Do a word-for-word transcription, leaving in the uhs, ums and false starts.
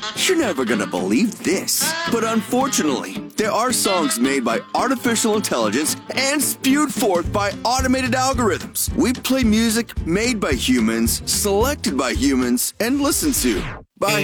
You're never gonna believe this, but unfortunately, there are songs made by artificial intelligence and spewed forth by automated algorithms. We play music made by humans, selected by humans, and listened to by